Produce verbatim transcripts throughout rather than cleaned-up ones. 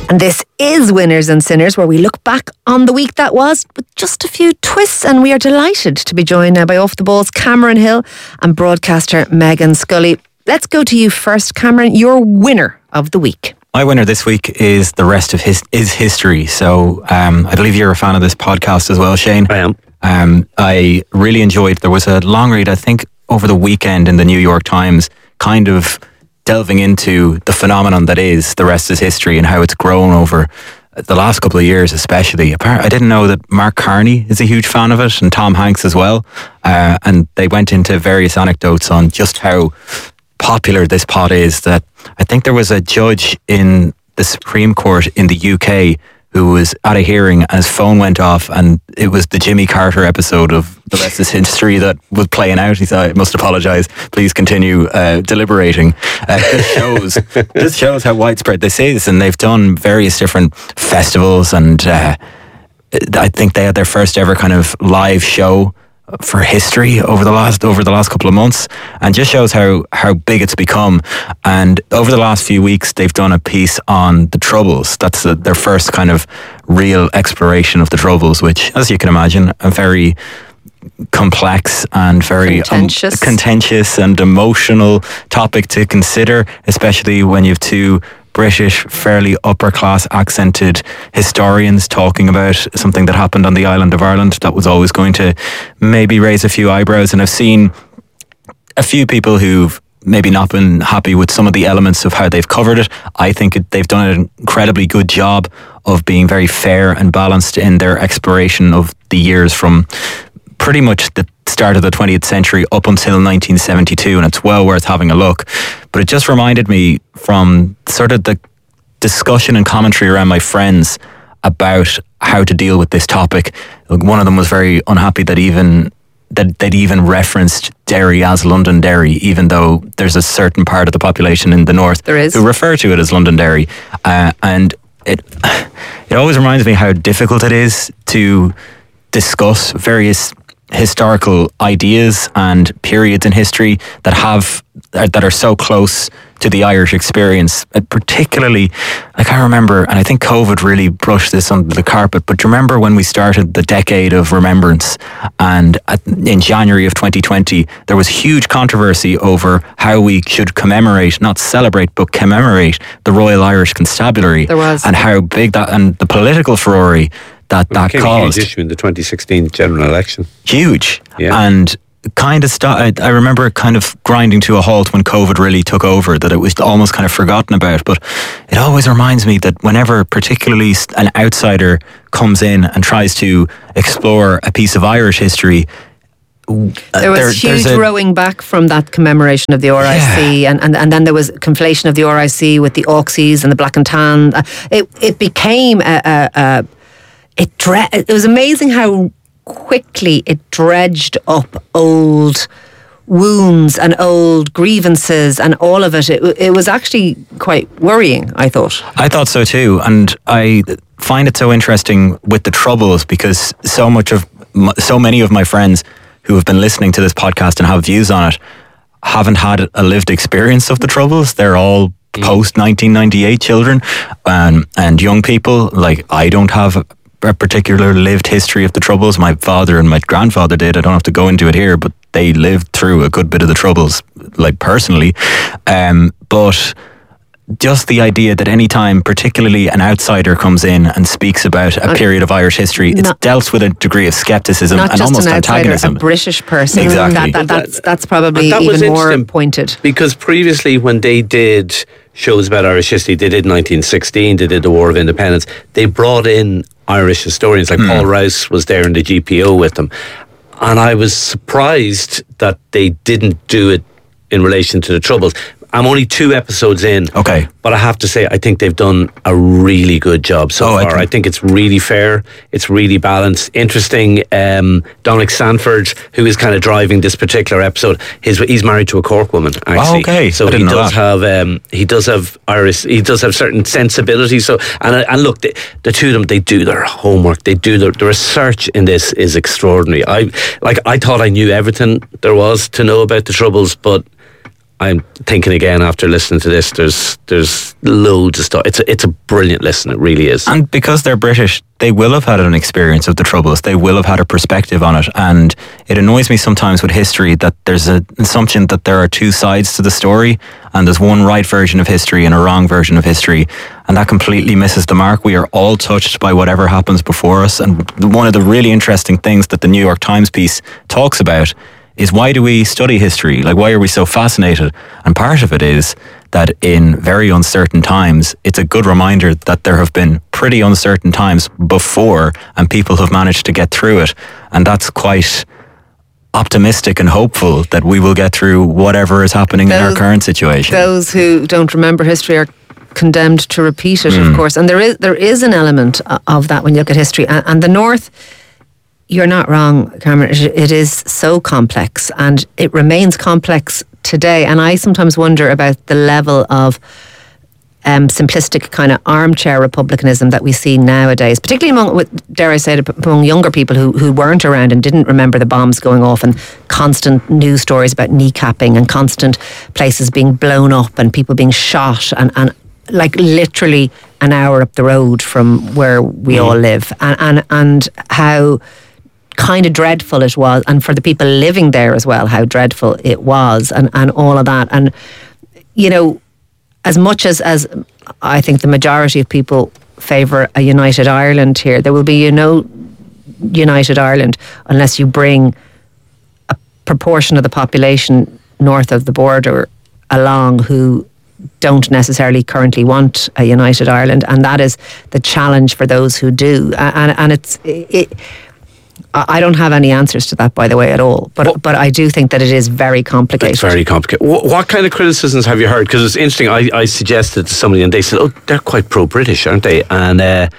And this is Winners and Sinners, where we look back on the week that was with just a few twists, and we are delighted to be joined now by Off the Ball's Cameron Hill and broadcaster Megan Scully. Let's go to you first, Cameron. Your winner of the week. My winner this week is The Rest of His is History. So um, I believe you're a fan of this podcast as well, Shane. I am. Um, I really enjoyed, there was a long read, I think, over the weekend in the New York Times, kind of delving into the phenomenon that is The Rest is History and how it's grown over the last couple of years especially. I didn't know that Mark Carney is a huge fan of it, and Tom Hanks as well. Uh, and they went into various anecdotes on just how popular this pod is, that I think there was a judge in the Supreme Court in the U K who was at a hearing and his phone went off, and it was the Jimmy Carter episode of The Rest is History that was playing out. He said, I must apologise, please continue uh, deliberating. Uh, this shows this shows how widespread this is, and they've done various different festivals, and uh, I think they had their first ever kind of live show for history over the last over the last couple of months, and just shows how how big it's become. And over the last few weeks they've done a piece on the Troubles. That's a, their first kind of real exploration of the Troubles, which, as you can imagine, a very complex and very contentious, um, contentious and emotional topic to consider, especially when you have two British, fairly upper-class accented historians talking about something that happened on the island of Ireland that was always going to maybe raise a few eyebrows. And I've seen a few people who've maybe not been happy with some of the elements of how they've covered it. I think it, they've done an incredibly good job of being very fair and balanced in their exploration of the years from pretty much the start of the twentieth century up until nineteen seventy-two, and it's well worth having a look. But it just reminded me from sort of the discussion and commentary around my friends about how to deal with this topic. One of them was very unhappy that even that they'd even referenced Derry as Londonderry, even though there's a certain part of the population in the north there is. who refer to it as Londonderry. Uh, and it it always reminds me how difficult it is to discuss various historical ideas and periods in history that have that are so close to the Irish experience. Particularly, like I remember, and I think COVID really brushed this under the carpet, but do you remember when we started the Decade of Remembrance, and at, in January of twenty twenty there was huge controversy over how we should commemorate, not celebrate, but commemorate the Royal Irish Constabulary. There was. And how big that, and the political furore that well, that it caused. A huge issue in the twenty sixteen general election. Huge. Yeah. And kind of st- I, I remember it kind of grinding to a halt when COVID really took over, that it was almost kind of forgotten about. But it always reminds me that whenever particularly an outsider comes in and tries to explore a piece of Irish history, there was there, huge a, rowing back from that commemoration of the R I C, yeah. and, and and then there was conflation of the R I C with the Auxies and the Black and Tan. It it became a, a, a it dre- it was amazing how quickly it dredged up old wounds and old grievances and all of it. It, it was actually quite worrying, I thought. I thought so too, and I find it so interesting with the Troubles, because so much of so many of my friends who have been listening to this podcast and have views on it haven't had a lived experience of the Troubles. They're all post nineteen ninety-eight children um, and young people. Like, I don't have a, a particular lived history of the Troubles. My father and my grandfather did. I don't have to go into it here, but they lived through a good bit of the Troubles, like personally. Um, but just the idea that any time, particularly an outsider comes in and speaks about a period of Irish history, it's not, dealt with a degree of scepticism not and just almost an outsider, antagonism. A British person. Exactly. That, that, that's, that's probably that even more pointed. Because previously, when they did shows about Irish history, they did nineteen sixteen, they did the War of Independence, they brought in Irish historians, like mm. Paul Rouse was there in the G P O with them. And I was surprised that they didn't do it in relation to the Troubles. I'm only two episodes in. Okay. But I have to say, I think they've done a really good job so oh, far. I think, I think it's really fair. It's really balanced. Interesting. Um, Dominic Sanford, who is kind of driving this particular episode, his, he's married to a Cork woman, actually. Oh, okay. So I didn't he know does that. have um, he does have Irish. He does have certain sensibilities. So and and look, the, the two of them, they do their homework. They do their the research in this is extraordinary. I like I thought I knew everything there was to know about the Troubles, but I'm thinking again after listening to this. There's there's loads of stuff. It's a, it's a brilliant listen. It really is. And because they're British, they will have had an experience of the Troubles. They will have had a perspective on it. And it annoys me sometimes with history that there's an assumption that there are two sides to the story, and there's one right version of history and a wrong version of history. And that completely misses the mark. We are all touched by whatever happens before us. And one of the really interesting things that the New York Times piece talks about is, why do we study history? Like, why are we so fascinated? And part of it is that in very uncertain times, it's a good reminder that there have been pretty uncertain times before, and people have managed to get through it. And that's quite optimistic and hopeful that we will get through whatever is happening those, in our current situation. Those who don't remember history are condemned to repeat it, mm. of course. And there is there is an element of that when you look at history. And, and the North, you're not wrong, Cameron. It is so complex, and it remains complex today. And I sometimes wonder about the level of um, simplistic kind of armchair republicanism that we see nowadays, particularly among, with, dare I say it, among younger people who, who weren't around and didn't remember the bombs going off, and constant news stories about kneecapping and constant places being blown up and people being shot, and, and like literally an hour up the road from where we mm. all live, and, and, and how kind of dreadful it was, and for the people living there as well, how dreadful it was, and, and all of that. And, you know, as much as, as I think the majority of people favour a united Ireland here, there will be, you know, united Ireland unless you bring a proportion of the population north of the border along who don't necessarily currently want a united Ireland, and that is the challenge for those who do. And, and it's... It, I don't have any answers to that, by the way, at all. But what, but I do think that it is very complicated. It's very complicated. What, what kind of criticisms have you heard? Because it's interesting. I, I suggested to somebody, and they said, "Oh, they're quite pro-British, aren't they?" And uh,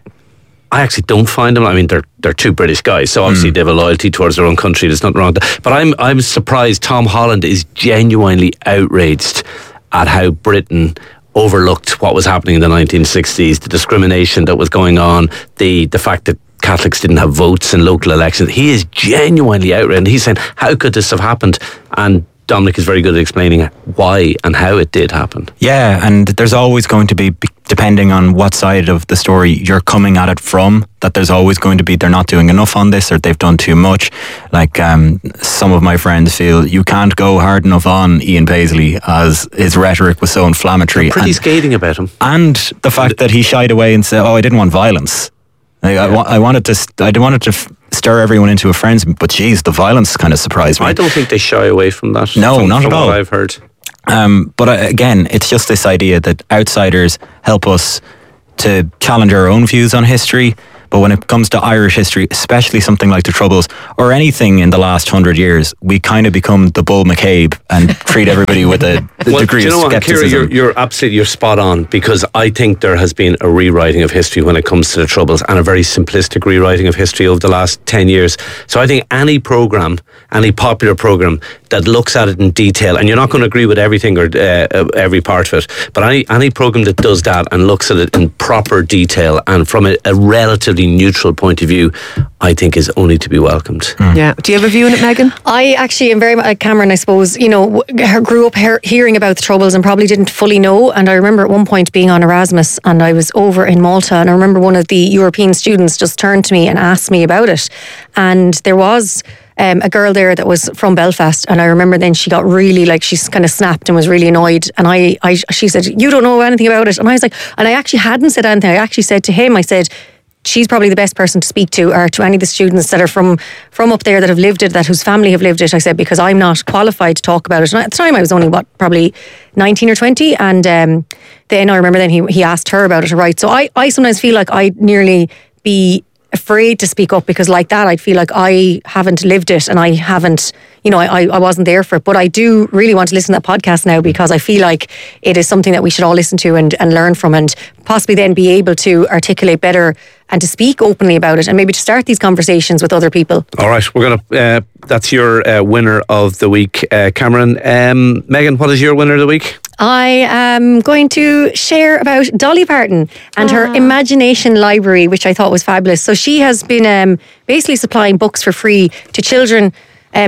I actually don't find them. I mean, they're they're two British guys, so obviously mm. they have a loyalty towards their own country. There's nothing wrong with that. But I'm I'm surprised. Tom Holland is genuinely outraged at how Britain overlooked what was happening in the nineteen sixties, the discrimination that was going on, the the fact that Catholics didn't have votes in local elections. He is genuinely outraged, and he's saying, how could this have happened? And Dominic is very good at explaining why and how it did happen. Yeah, and there's always going to be, depending on what side of the story you're coming at it from, that there's always going to be, they're not doing enough on this, or they've done too much. Like um, some of my friends feel you can't go hard enough on Ian Paisley, as his rhetoric was so inflammatory. They're pretty and, scathing about him. And the fact that he shied away and said, oh, I didn't want violence. Like, yeah. I, wa- I wanted to, st- I wanted to f- stir everyone into a frenzy, but geez, the violence kind of surprised me. I don't think they shy away from that. No, from, not from at all. What I've heard. Um, but uh, again, it's just this idea that outsiders help us to challenge our own views on history. But when it comes to Irish history, especially something like the Troubles, or anything in the last hundred years, we kind of become the Bull McCabe and treat everybody with a, a well, degree do you know of what, skepticism. Ciara, you're, you're absolutely, you're spot on, because I think there has been a rewriting of history when it comes to the Troubles, and a very simplistic rewriting of history over the last ten years. So I think any programme, any popular programme that looks at it in detail, and you're not going to agree with everything or uh, every part of it, but any, any programme that does that and looks at it in proper detail and from a, a relatively neutral point of view, I think is only to be welcomed. Mm. Yeah. Do you have a view on it, Megan? I actually am very much like Cameron, I suppose, you know, grew up he- hearing about the Troubles and probably didn't fully know. And I remember at one point being on Erasmus, and I was over in Malta, and I remember one of the European students just turned to me and asked me about it. And there was Um, a girl there that was from Belfast, and I remember then she got really, like, she kind of snapped and was really annoyed, and I, I, she said, you don't know anything about it, and I was like, and I actually hadn't said anything. I actually said to him, I said, she's probably the best person to speak to, or to any of the students that are from from up there that have lived it, that whose family have lived it. I said, because I'm not qualified to talk about it. And at the time I was only, what, probably nineteen or twenty, and um, then I remember then he, he asked her about it, right? So I, I sometimes feel like I'd nearly be afraid to speak up, because like that I'd feel like I haven't lived it, and I haven't, you know, I, I wasn't there for it. But I do really want to listen to that podcast now, because I feel like it is something that we should all listen to and, and learn from, and possibly then be able to articulate better and to speak openly about it, and maybe to start these conversations with other people. All right, we're going to, uh, that's your uh, winner of the week, uh, Cameron. Um, Megan, what is your winner of the week? I am going to share about Dolly Parton and ah. her Imagination Library, which I thought was fabulous. So she has been um, basically supplying books for free to children um,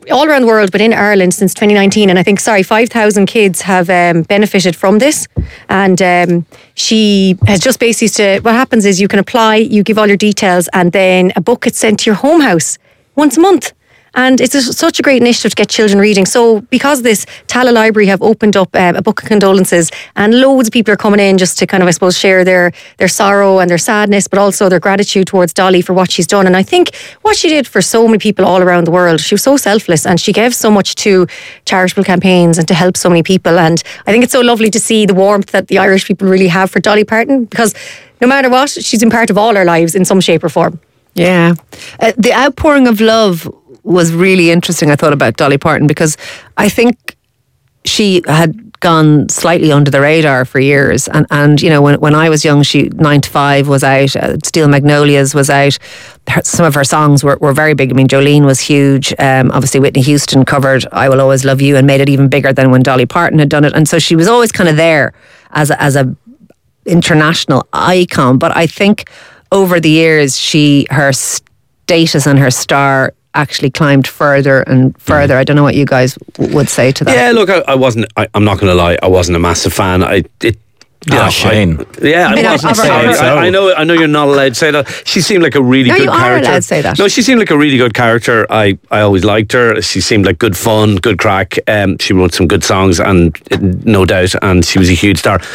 all around the world, but in Ireland since twenty nineteen. And I think, sorry, five thousand kids have um, benefited from this. And um, she has just basically said, what happens is you can apply, you give all your details, and then a book gets sent to your home house once a month. And it's a, such a great initiative to get children reading. So because of this, Tala Library have opened up uh, a book of condolences, and loads of people are coming in just to kind of, I suppose, share their, their sorrow and their sadness, but also their gratitude towards Dolly for what she's done. And I think what she did for so many people all around the world, she was so selfless, and she gave so much to charitable campaigns and to help so many people. And I think it's so lovely to see the warmth that the Irish people really have for Dolly Parton, because no matter what, she's been part of all our lives in some shape or form. Yeah. Uh, the outpouring of love was really interesting, I thought, about Dolly Parton, because I think she had gone slightly under the radar for years. And, and you know, when, when I was young, she Nine to Five was out, uh, Steel Magnolias was out. Her, some of her songs were, were very big. I mean, Jolene was huge. Um, obviously, Whitney Houston covered I Will Always Love You and made it even bigger than when Dolly Parton had done it. And so she was always kind of there as a, as a international icon. But I think over the years, she her status and her star actually climbed further and further. Mm. I don't know what you guys w- would say to that. Yeah, look, I, I wasn't, I, I'm not going to lie, I wasn't a massive fan. I it, Oh, know, Shane. I, yeah, I, I mean, wasn't. I've- I've- Sorry. I, I know. I know you're not allowed to say that. She seemed like a really No, good you are character. allowed to say that. No, she seemed like a really good character. I, I always liked her. She seemed like good fun, good crack. Um, she wrote some good songs, and uh, no doubt, and she was a huge star.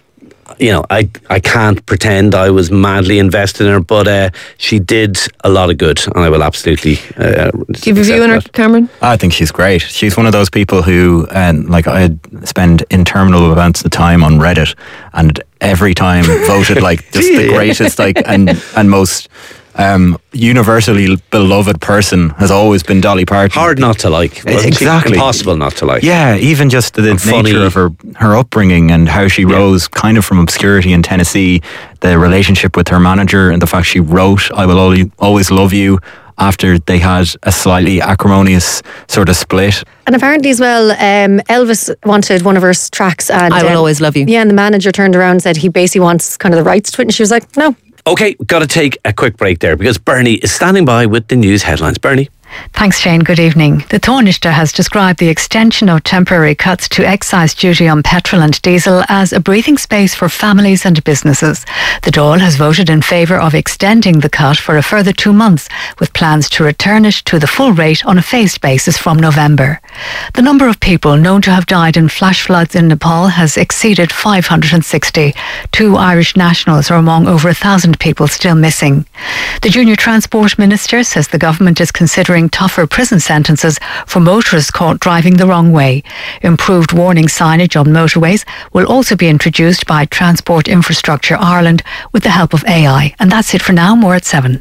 You know, I, I can't pretend I was madly invested in her, but uh, she did a lot of good, and I will absolutely. Uh, Do you have a view on her, Cameron? I think she's great. She's one of those people who, um, like, I spend interminable amounts of time on Reddit, and every time voted like just the greatest, like, and and most um, universally beloved person has always been Dolly Parton. Hard not to like. Well, Exactly. Impossible not to like. Yeah, even just the And funny. nature of her her upbringing and how she rose kind of from obscurity in Tennessee, the relationship with her manager, and the fact she wrote "I Will Always Always Love You" after they had a slightly acrimonious sort of split. And apparently as well, um, Elvis wanted one of her s- tracks. And, I Will um, Always Love You. Yeah, and the manager turned around and said he basically wants kind of the rights to it. And she was like, no. Okay, got to take a quick break there because Bernie is standing by with the news headlines. Bernie. Thanks, Shane. Good evening. The Taoiseach has described the extension of temporary cuts to excise duty on petrol and diesel as a breathing space for families and businesses. The Dáil has voted in favour of extending the cut for a further two months, with plans to return it to the full rate on a phased basis from November. The number of people known to have died in flash floods in Nepal has exceeded five hundred sixty. Two Irish nationals are among over a thousand people still missing. The Junior Transport Minister says the government is considering tougher prison sentences for motorists caught driving the wrong way. Improved warning signage on motorways will also be introduced by Transport Infrastructure Ireland with the help of A I. And that's it for now. More at seven.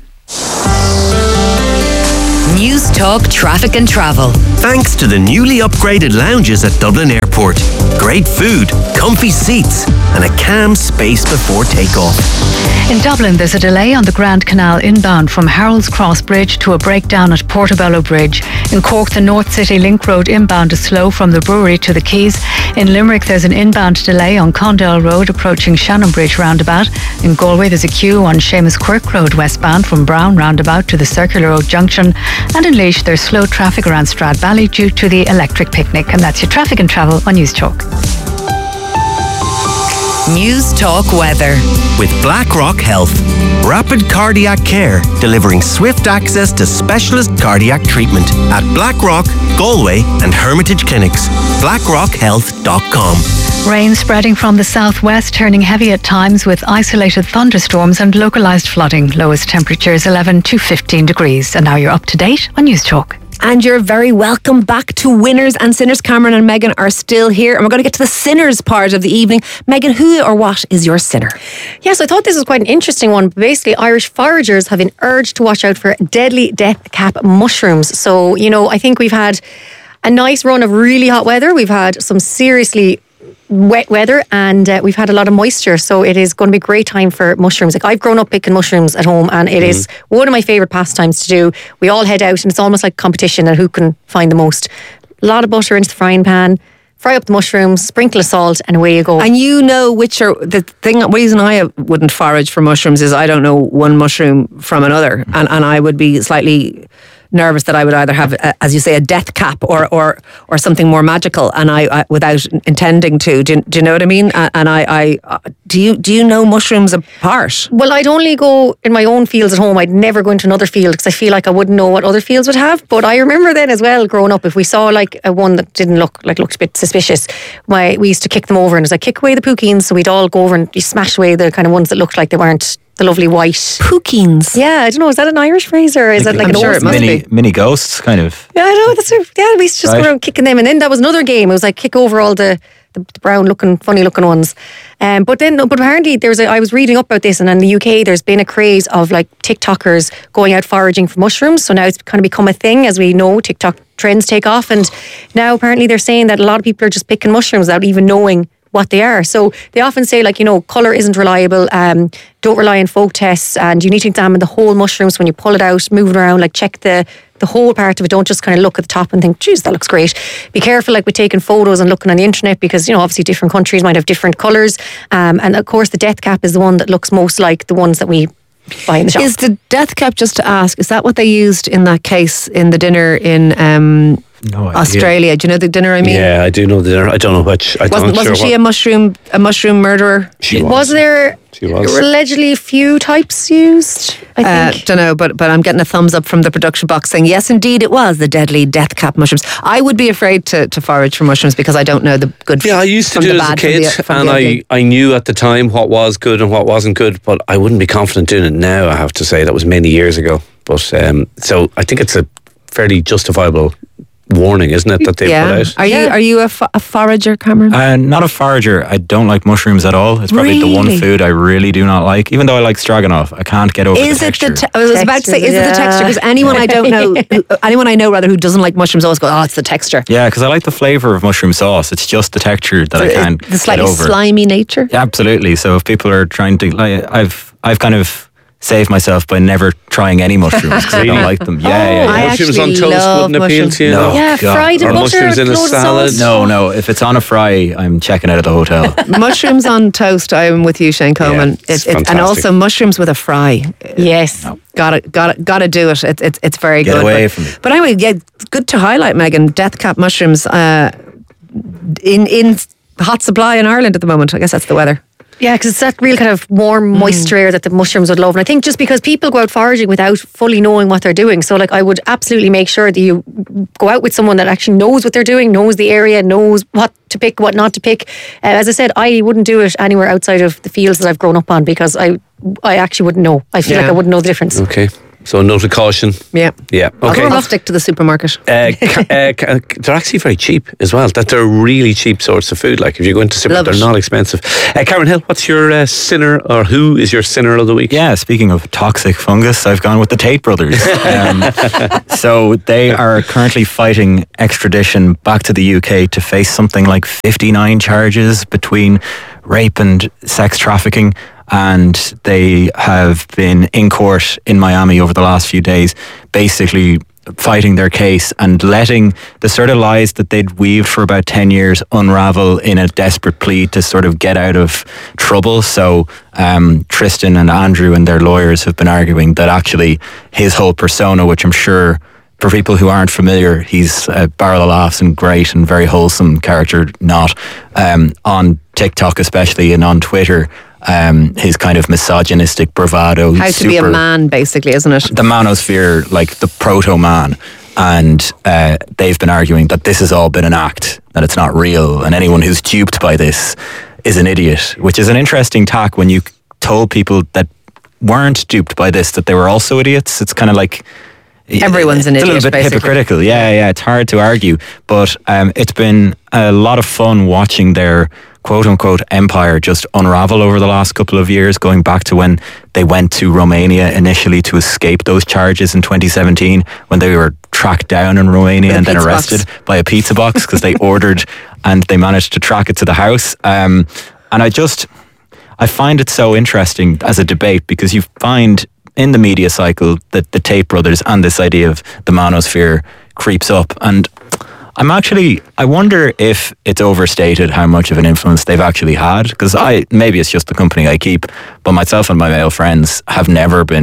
News Talk Traffic and Travel. Thanks to the newly upgraded lounges at Dublin Airport. Great food, comfy seats, and a calm space before takeoff. In Dublin, there's a delay on the Grand Canal inbound from Harold's Cross Bridge to a breakdown at Portobello Bridge. In Cork, the North City Link Road inbound is slow from the brewery to the Quays. In Limerick, there's an inbound delay on Condell Road approaching Shannon Bridge roundabout. In Galway, there's a queue on Seamus Quirk Road westbound from Brown roundabout to the Circular Road junction. And in Laois, there's slow traffic around Stradbally due to the electric picnic. And that's your traffic and travel on News Talk. News Talk Weather. With BlackRock Health. Rapid cardiac care, delivering swift access to specialist cardiac treatment at Blackrock, Galway and Hermitage Clinics. blackrock health dot com. Rain spreading from the southwest, turning heavy at times with isolated thunderstorms and localised flooding. Lowest temperatures eleven to fifteen degrees. And now you're up to date on News Talk. And you're very welcome back to Winners and Sinners. Cameron and Megan are still here, and we're going to get to the sinners part of the evening. Megan, who or what is your sinner? Yes, I thought this was quite an interesting one. Basically, Irish foragers have been urged to watch out for deadly death cap mushrooms. So, you know, I think we've had a nice run of really hot weather. We've had some seriously wet weather, and uh, we've had a lot of moisture, so it is going to be a great time for mushrooms. Like, I've grown up picking mushrooms at home, and it mm. is one of my favourite pastimes to do. We all head out, and it's almost like competition and who can find the most. A lot of butter into the frying pan, fry up the mushrooms, sprinkle of salt, and away you go. And you know which are the thing. Reason I wouldn't forage for mushrooms is I don't know one mushroom from another, and and I would be slightly nervous that I would either have, a, as you say, a death cap or or or something more magical, and I, I without intending to. Do, you- do you know what I mean? A- And I, I uh, do you do you know mushrooms apart? Well, I'd only go in my own fields at home. I'd never go into another field because I feel like I wouldn't know what other fields would have. But I remember then as well, growing up, if we saw like a one that didn't look like looked a bit suspicious, my we used to kick them over, and it was like, kick away the pookines. So we'd all go over and you smash away the kind of ones that looked like they weren't the lovely white. Pookines. Yeah, I don't know. Is that an Irish phrase or is that like I'm an sure old it must mini be. mini ghosts, kind of. Yeah, I know. That's a, yeah. We used to just Right. go around kicking them, and then that was another game. It was like kick over all the, the, the brown looking, funny looking ones. Um, but then, but apparently, there's a. I was reading up about this, and in the U K, there's been a craze of like TikTokers going out foraging for mushrooms. So now it's kind of become a thing, as we know. TikTok trends take off, and now apparently they're saying that a lot of people are just picking mushrooms without even knowing what they are. So they often say, like, you know, colour isn't reliable, um, don't rely on folk tests, and you need to examine the whole mushrooms when you pull it out, move it around, like check the the whole part of it. Don't just kind of look at the top and think, geez, that looks great. Be careful like with taking photos and looking on the internet, because, you know, obviously different countries might have different colours. Um, and of course the death cap is the one that looks most like the ones that we buy in the shop. Is the death cap, just to ask, is that what they used in that case in the dinner in um, No idea. Australia? Do you know the dinner I mean? Yeah, I do know the dinner. I don't know which. I Wasn't, don't wasn't sure she what a mushroom a mushroom murderer? she was. was there She was. allegedly a few types used? I Uh, think. don't know, but but I'm getting a thumbs up from the production box saying yes, indeed, it was the deadly death cap mushrooms. I would be afraid to, to forage for mushrooms because I don't know the good. Yeah, I used to from do the it as a bad from kid, the- from and the I, ugly. I knew at the time what was good and what wasn't good, but I wouldn't be confident doing it now, I have to say. That was many years ago. But um, so I think it's a fairly justifiable warning, isn't it, that they put yeah. out? Are you are you a, fo- a forager, Cameron? Uh, not a forager. I don't like mushrooms at all. It's probably the one Really? food I really do not like. Even though I like stroganoff, I can't get over Is the it texture. the? Te- I was about to say, is it the Texture, texture? yeah. Because anyone I don't know, who, anyone I know rather who doesn't like mushrooms, always go, "Oh, it's the texture." yeah, because I like the flavour of mushroom sauce. It's just the texture that I can't the get slightly over. slimy nature. Yeah, absolutely. So if people are trying to, like, I've I've kind of saved myself by never trying any mushrooms because I don't like them. Yeah, yeah, yeah. I mushrooms actually on toast love wouldn't appeal mushrooms. to you? No. Yeah, God. fried in Or butter mushrooms in with a loads of salad. sauce. No, no. If it's on a fry, I'm checking out of the hotel. Mushrooms on toast. I'm with you, Shane Coleman. Yeah, it's It- it- and fantastic. also mushrooms with a fry. Yes. Gotta, gotta, gotta do it. It's, it's, it's very Get good. away but, from me. But anyway, yeah, it's good to highlight, Megan. Death cap mushrooms uh, in in hot supply in Ireland at the moment. I guess that's the weather. Yeah, because it's that real kind of warm, Mm. moist air that the mushrooms would love. And I think just because people go out foraging without fully knowing what they're doing. So, like, I would absolutely make sure that you go out with someone that actually knows what they're doing, knows the area, knows what to pick, what not to pick. Uh, as I said, I wouldn't do it anywhere outside of the fields that I've grown up on because I I actually wouldn't know. I feel Yeah. like I wouldn't know the difference. Okay. So a note of caution. Yeah. Yeah. Although Okay. I'll stick to the supermarket. Uh, ca- uh, ca- they're actually very cheap as well. That they're really cheap sorts of food. Like if you go into super, Love they're it. not expensive. Uh, Karen Hill, what's your uh, sinner, or who is your sinner of the week? Yeah, speaking of toxic fungus, I've gone with the Tate brothers. Um, so they are currently fighting extradition back to the U K to face something like fifty-nine charges between rape and sex trafficking. And they have been in court in Miami over the last few days, basically fighting their case and letting the sort of lies that they'd weaved for about ten years unravel in a desperate plea to sort of get out of trouble. So um, Tristan and Andrew and their lawyers have been arguing that actually his whole persona, which I'm sure for people who aren't familiar, he's a barrel of laughs and great and very wholesome character, not um, on TikTok especially and on Twitter. Um, his kind of misogynistic bravado. How to be a super- man, basically, isn't it? the manosphere, like the proto-man, and uh, they've been arguing that this has all been an act, that it's not real, and anyone who's duped by this is an idiot, which is an interesting tack when you told people that weren't duped by this that they were also idiots. It's kind of like... Everyone's an it's idiot, a little bit basically. hypocritical. Yeah, yeah, it's hard to argue. But um, it's been a lot of fun watching their quote-unquote empire just unravel over the last couple of years, going back to when they went to Romania initially to escape those charges in twenty seventeen, when they were tracked down in Romania With a and then pizza arrested box. by a pizza box because they ordered and they managed to track it to the house. Um, and I just... I find it so interesting as a debate because you find in the media cycle that the Tate brothers and this idea of the manosphere creeps up. And I'm actually, I wonder if it's overstated how much of an influence they've actually had. Because I, maybe it's just the company I keep, but myself and my male friends have never been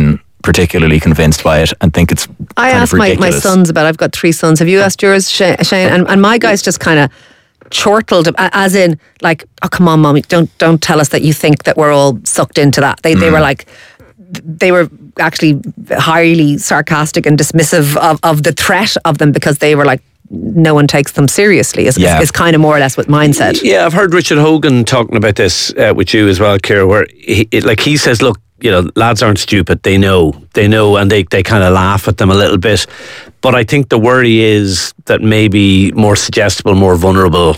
particularly convinced by it and think it's I kind asked of my, my ridiculous. sons about. I've got three sons. Have you asked yours, Shane? And, and my guys just kind of chortled, as in like, oh come on, mommy, don't don't tell us that you think that we're all sucked into that. They mm. they were like, they were actually highly sarcastic and dismissive of, of the threat of them, because they were like, no one takes them seriously. Is yeah. is kind of more or less what mine said. Yeah, I've heard Richard Hogan talking about this uh, with you as well, Ciara, where he, it, like he says, look, you know, lads aren't stupid. They know, they know, and they, they kind of laugh at them a little bit. But I think the worry is that maybe more suggestible, more vulnerable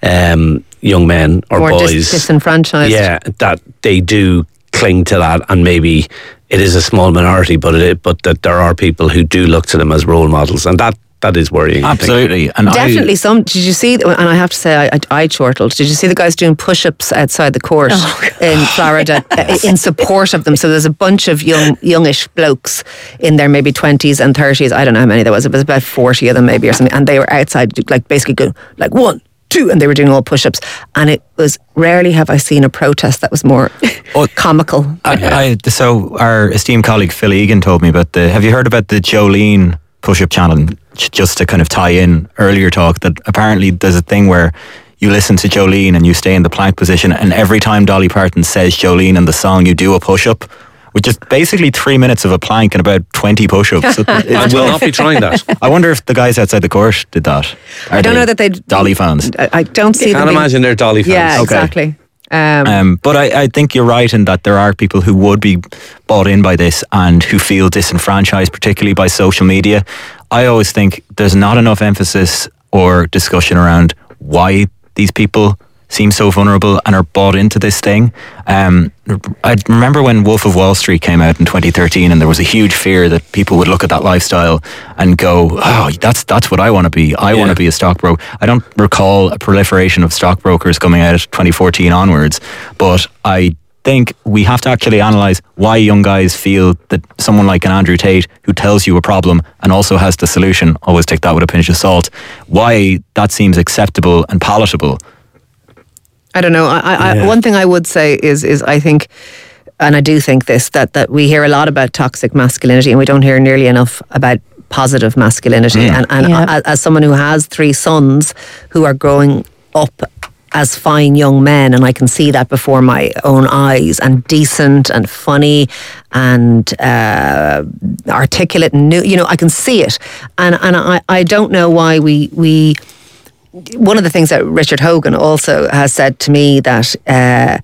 um, young men or more boys, dis- disenfranchised. Yeah, that they do cling to that, and maybe it is a small minority, but it, but that there are people who do look to them as role models, and that. That is worrying. Absolutely. And definitely I, some. Did you see, and I have to say, I, I, I chortled. Did you see the guys doing push-ups outside the court oh, in Florida yes. in support of them? So there's a bunch of young, youngish blokes in their maybe twenties and thirties. I don't know how many there was. It was about forty of them maybe or something. And they were outside, like basically going like one, two, and they were doing all push-ups. And it was, rarely have I seen a protest that was more oh, comical. I, I, so our esteemed colleague Phil Egan told me about the, have you heard about the Jolene push-up channel? Just to kind of tie in earlier talk, that apparently there's a thing where you listen to Jolene and you stay in the plank position, and every time Dolly Parton says Jolene in the song, you do a push-up, which is basically three minutes of a plank and about twenty push-ups. I will not be trying that. I wonder if the guys outside the court did that. Are I don't they know that they Dolly fans. I, I don't see I them can't being, imagine they're Dolly fans. Yeah, Okay. exactly. Um, Um, but I, I think you're right in that there are people who would be bought in by this and who feel disenfranchised, particularly by social media. I always think there's not enough emphasis or discussion around why these people seem so vulnerable and are bought into this thing. Um, I remember when Wolf of Wall Street came out in twenty thirteen, and there was a huge fear that people would look at that lifestyle and go, oh, that's that's what I want to be. I Yeah. want to be a stockbroker. I don't recall a proliferation of stockbrokers coming out of twenty fourteen onwards, but I think we have to actually analyse why young guys feel that someone like an Andrew Tate, who tells you a problem and also has the solution, always take that with a pinch of salt, why that seems acceptable and palatable. I don't know. I, I, Yeah. One thing I would say is, is I think, and I do think this, that, that we hear a lot about toxic masculinity and we don't hear nearly enough about positive masculinity. Mm. And, and Yeah. as, as someone who has three sons who are growing up as fine young men, and I can see that before my own eyes, and decent and funny and uh, articulate and new, you know, I can see it. And and I, I don't know why we we one of the things that Richard Hogan also has said to me, that uh,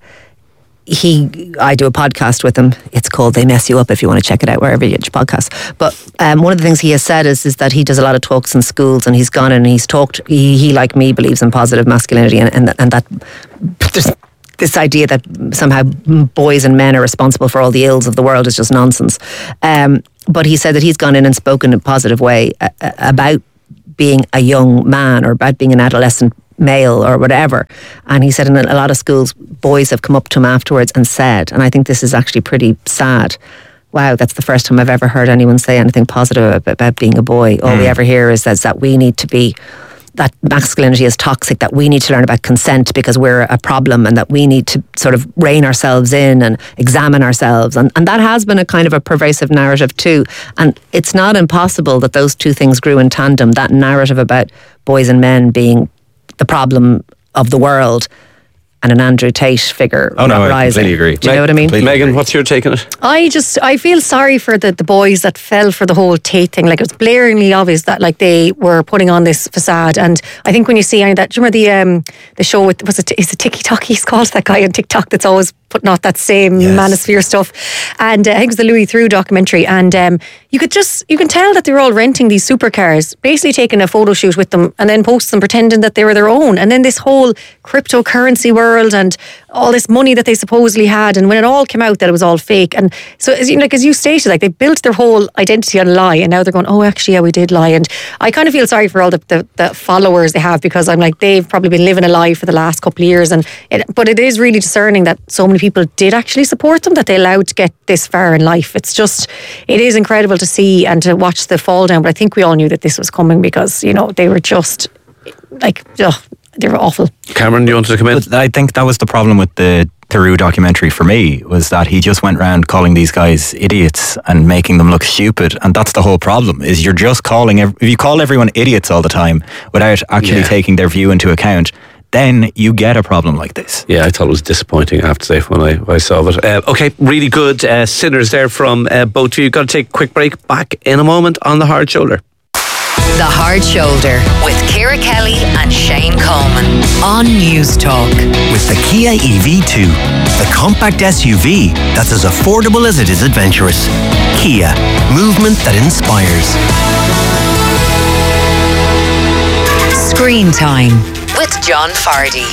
he, I do a podcast with him. It's called They Mess You Up, if you want to check it out wherever you get your podcasts. But um, one of the things he has said is, is that he does a lot of talks in schools, and he's gone and he's talked, he, he like me, believes in positive masculinity, and, and, and that there's this idea that somehow boys and men are responsible for all the ills of the world is just nonsense. Um, but he said that he's gone in and spoken in a positive way uh, about being a young man, or about being an adolescent male or whatever. And he said in a lot of schools, boys have come up to him afterwards and said, and I think this is actually pretty sad, wow, that's the first time I've ever heard anyone say anything positive about, about being a boy. All mm. we ever hear is that, that we need to be, that masculinity is toxic, that we need to learn about consent because we're a problem, and that we need to sort of rein ourselves in and examine ourselves. And, and that has been a kind of a pervasive narrative too. And it's not impossible that those two things grew in tandem, that narrative about boys and men being the problem of the world, and an Andrew Tate figure Oh no, rising. I completely agree. Do you know what I mean? Completely Megan, agree. what's your take on it? I just, I feel sorry for the, the boys that fell for the whole Tate thing. Like, it was blaringly obvious that like they were putting on this facade. And I think when you see any of that, do you remember the um, the show with, was it, is it Tiki Talk he's called, that guy on TikTok that's always putting out that same Yes. manosphere stuff. And uh, I think it was the Louis Theroux documentary. And um, you could just, you can tell that they were all renting these supercars, basically taking a photo shoot with them and then posting them, pretending that they were their own. And then this whole cryptocurrency world and all this money that they supposedly had, and when it all came out that it was all fake. And so, as you, like as you stated, like they built their whole identity on a lie, and now they're going, oh, actually, yeah, we did lie. And I kind of feel sorry for all the, the, the followers they have, because I'm like, they've probably been living a lie for the last couple of years. And it, but it is really discerning that so many people did actually support them, that they allowed to get this far in life. It's just, it is incredible to see and to watch the fall down. But I think we all knew that this was coming, because, you know, they were just like, ugh, they were awful. Cameron, do you want to come in? But I think that was the problem with the Theroux documentary for me was that he just went around calling these guys idiots and making them look stupid, and that's the whole problem. Is you're just calling ev- if you call everyone idiots all the time without actually Yeah. taking their view into account, then you get a problem like this. Yeah, I thought it was disappointing, I have to say, when I, when I saw it. Uh, okay, really good uh, sinners there from uh, both of you. Got to take a quick break. Back in a moment on The Hard Shoulder. The Hard Shoulder with Ciara Kelly and Shane Coleman on News Talk. With the Kia E V two, the compact S U V that's as affordable as it is adventurous. Kia, movement that inspires. Screen Time with John Fardy.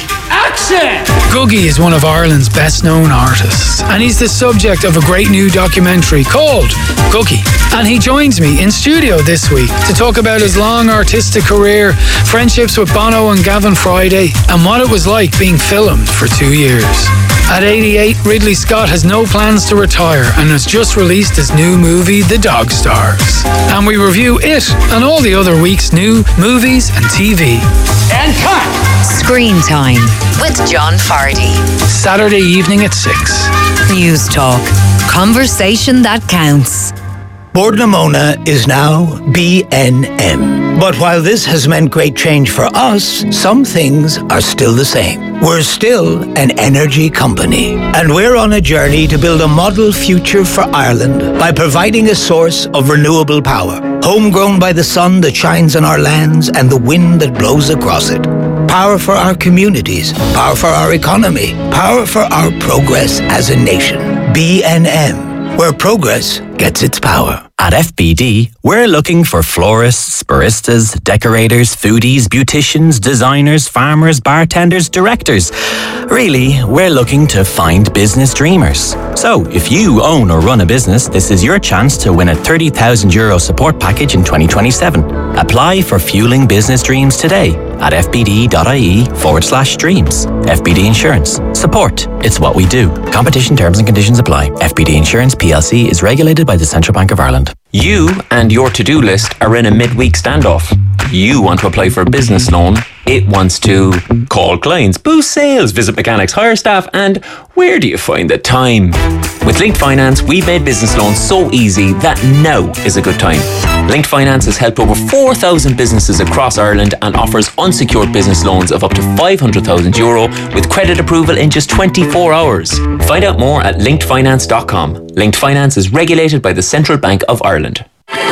Googie is one of Ireland's best known artists, and he's the subject of a great new documentary called Googie. And he joins me in studio this week to talk about his long artistic career, friendships with Bono and Gavin Friday, and what it was like being filmed for two years. At eighty-eight, Ridley Scott has no plans to retire and has just released his new movie, The Dog Stars. And we review it and all the other week's new movies and T V. And cut! Screen Time with John Fardy. Saturday evening at six. News Talk. Conversation that counts. Bord na Móna is now B N M. But while this has meant great change for us, some things are still the same. We're still an energy company, and we're on a journey to build a model future for Ireland by providing a source of renewable power, homegrown by the sun that shines on our lands and the wind that blows across it. Power for our communities, power for our economy, power for our progress as a nation. B N M, where progress gets its power. At F B D, we're looking for florists, baristas, decorators, foodies, beauticians, designers, farmers, bartenders, directors. Really, we're looking to find business dreamers. So, if you own or run a business, this is your chance to win a thirty thousand euro support package in twenty twenty-seven. Apply for Fueling Business Dreams today at fbd.ie forward slash dreams. F B D Insurance. Support. It's what we do. Competition terms and conditions apply. F B D Insurance P L C is regulated by the Central Bank of Ireland. You and your to-do list are in a midweek standoff. You want to apply for a business loan. It wants to call clients, boost sales, visit mechanics, hire staff, and where do you find the time? With Linked Finance, we've made business loans so easy that now is a good time. Linked Finance has helped over four thousand businesses across Ireland and offers unsecured business loans of up to five hundred thousand euro with credit approval in just twenty-four hours. Find out more at linked finance dot com. Linked Finance is regulated by the Central Bank of Ireland.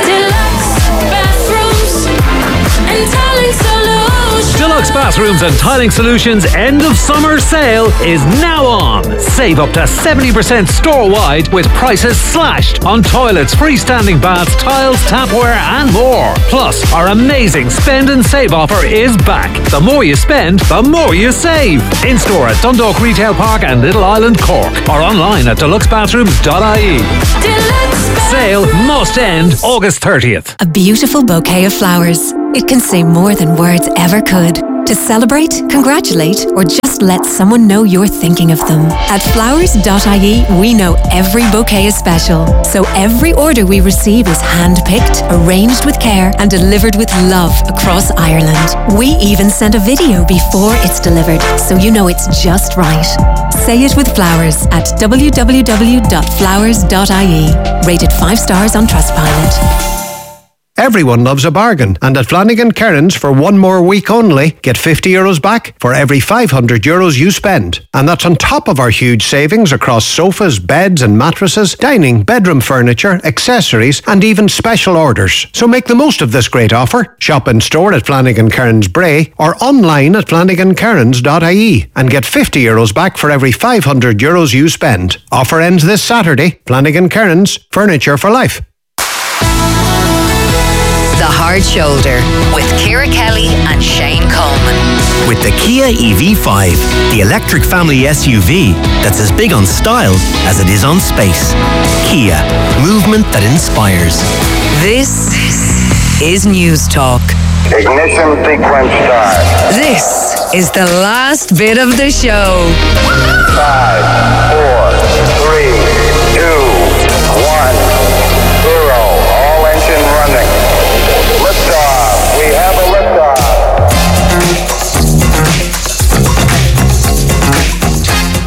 Deluxe Bathrooms and Tiling Solutions end of summer sale is now on. Save up to seventy percent store-wide with prices slashed on toilets, freestanding baths, tiles, tapware and more. Plus, our amazing spend and save offer is back. The more you spend, the more you save. In-store at Dundalk Retail Park and Little Island, Cork, or online at deluxe bathrooms dot I E. Sale must end August thirtieth. A beautiful bouquet of flowers. It can say more than words ever could. To celebrate, congratulate, or just let someone know you're thinking of them. At flowers dot I E, we know every bouquet is special. So every order we receive is hand-picked, arranged with care, and delivered with love across Ireland. We even send a video before it's delivered, so you know it's just right. Say it with flowers at w w w dot flowers dot I E. Rated five stars on Trustpilot. Everyone loves a bargain, and at Flanagan Kearns for one more week only, get fifty euros back for every five hundred euros you spend. And that's on top of our huge savings across sofas, beds and mattresses, dining, bedroom furniture, accessories and even special orders. So make the most of this great offer. Shop in store at Flanagan Kearns Bray or online at flanagan kearns dot I E and get fifty euros back for every five hundred euros you spend. Offer ends this Saturday. Flanagan Kearns, furniture for life. The Hard Shoulder with Ciara Kelly and Shane Coleman. With the Kia E V five, the electric family S U V that's as big on style as it is on space. Kia, movement that inspires. This is News Talk. Ignition sequence start. This is the last bit of the show. Five, four, three, two, one, zero. All engine running. Liftoff. We have a liftoff.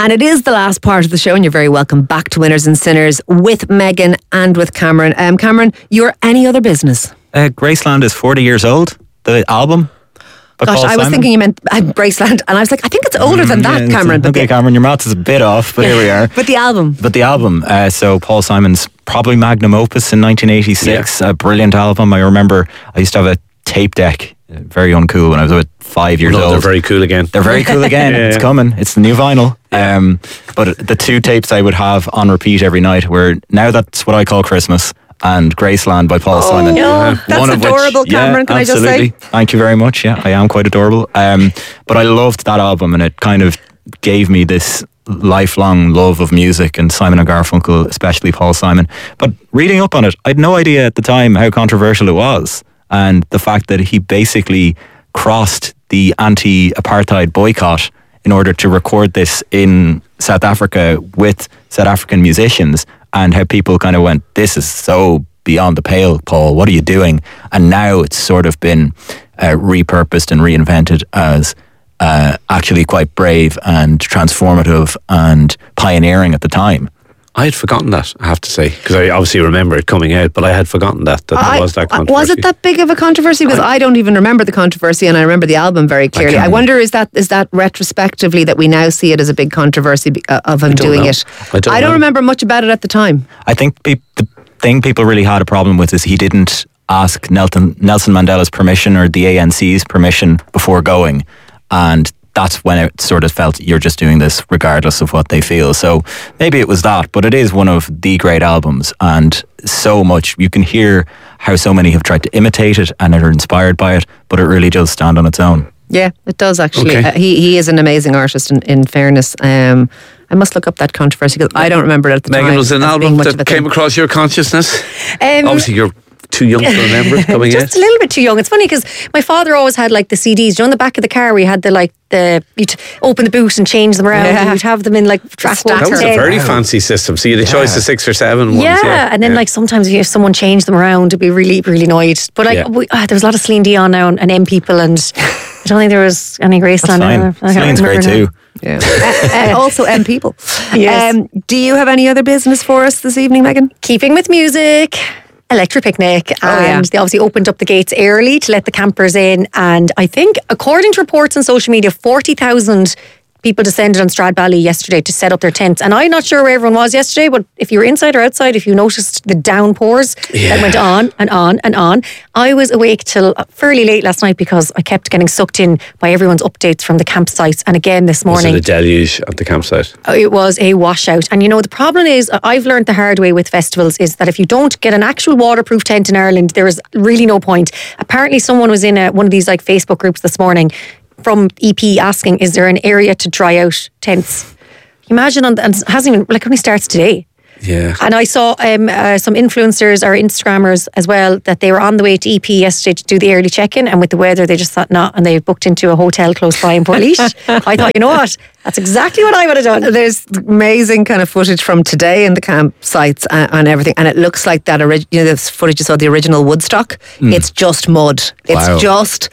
And it is the last part of the show, and you're very welcome back to Winners and Sinners with Megan and with Cameron. Um, Cameron, you're Any Other Business? Uh, Graceland is forty years old, the album. Gosh, Paul I was Simon. thinking you meant uh, Graceland, and I was like, I think it's older than that, Yeah, Cameron. it's- But okay, the, Cameron, your maths is a bit off, but here we are. but the album. But the album, uh, so Paul Simon's probably magnum opus in nineteen eighty-six, a brilliant album. I remember I used to have a tape deck, uh, very uncool when I was about five years No, old. they're very cool again. They're very cool again. Yeah, It's yeah. coming. It's the new vinyl. Um, but the two tapes I would have on repeat every night were Now That's What I Call Christmas and Graceland by Paul Simon. no, that's adorable, Cameron, can I just say? absolutely. Thank you very much. Yeah, I am quite adorable. Um, but I loved that album, and it kind of gave me this lifelong love of music and Simon and Garfunkel, especially Paul Simon. But reading up on it, I had no idea at the time how controversial it was, and the fact that he basically crossed the anti-apartheid boycott in order to record this in South Africa with South African musicians, and how people kind of went, this is so beyond the pale, Paul, what are you doing? And now it's sort of been uh, repurposed and reinvented as uh, actually quite brave and transformative and pioneering at the time. I had forgotten that, I have to say, because I obviously remember it coming out, but I had forgotten that, that I- there was that I- controversy. was it that big of a controversy? Because I, don't even remember the controversy, and I remember the album very clearly. I, can't- wonder is that is that retrospectively that we now see it as a big controversy be- uh, of him don't doing know. it? I don't know. remember much about it at the time. I think pe- the thing people really had a problem with is he didn't ask Nelson, Nelson Mandela's permission or the A N C's permission before going. And that's when it sort of felt you're just doing this regardless of what they feel. So maybe it was that, but it is one of the great albums, and so much. You can hear how so many have tried to imitate it and are inspired by it, but it really does stand on its own. Yeah, it does actually. Okay. Uh, he he is an amazing artist. In, in fairness, um, I must look up that controversy because I don't remember it at the Megan, time. was an as being album much of a that thing. came across your consciousness? Um, Obviously, you're too young to remember it coming just out. a little bit too young. It's funny because my father always had like the C Ds. You know, in the back of the car, we had the like the you'd open the boot and change them around. Yeah. And you'd have them in like track one That to was a ten. very fancy system. So you had a choice of six or seven ones. Yeah, Yeah, and then yeah. like sometimes if someone changed them around, it'd be really, really annoyed. But like Yeah. we, ah, there was a lot of Celine Dion now and, and M People, and I don't think there was any Graceland. Fine. I can't Celine's remember great now. too. Yeah. uh, uh, also, M people. Yes. Um, do you have any other business for us this evening, Megan? Keeping with music. Electric Picnic, and Oh, yeah. they obviously opened up the gates early to let the campers in. And I think, according to reports on social media, forty thousand people descended on Stradbally yesterday to set up their tents. And I'm not sure where everyone was yesterday, but if you were inside or outside, if you noticed the downpours that went on and on and on, I was awake till fairly late last night because I kept getting sucked in by everyone's updates from the campsites. And again this Was morning, it a deluge at the campsite? it was a washout. And you know, the problem is, I've learned the hard way with festivals, is that if you don't get an actual waterproof tent in Ireland, there is really no point. Apparently someone was in a, one of these like Facebook groups this morning from E P asking, is there an area to dry out tents? Imagine, on the, and it hasn't even, like, only starts today. Yeah. And I saw um, uh, some influencers or Instagrammers as well that they were on the way to E P yesterday to do the early check-in, and with the weather they just thought not, and they booked into a hotel close by in Portlaoise. I thought, you know what, that's exactly what I would have done. There's amazing kind of footage from today in the campsites and, and everything, and it looks like that. Ori- you know, this footage you saw the original Woodstock. It's just mud. It's Wow. just